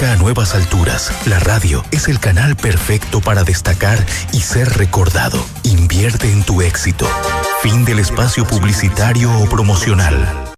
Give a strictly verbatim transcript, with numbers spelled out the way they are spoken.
acerca a nuevas alturas, la radio es el canal perfecto para destacar y ser recordado. Invierte en tu éxito. Fin del espacio publicitario o promocional.